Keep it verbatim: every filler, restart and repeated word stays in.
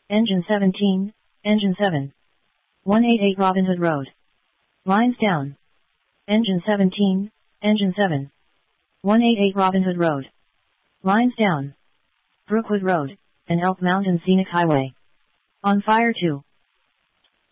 Engine seventeen, Engine seven. one eighty-eight Robin Hood Road. Lines down. Engine seventeen, Engine seven. one eighty-eight Robin Hood Road. Lines down. Brookwood Road, and Elk Mountain Scenic Highway. On fire two.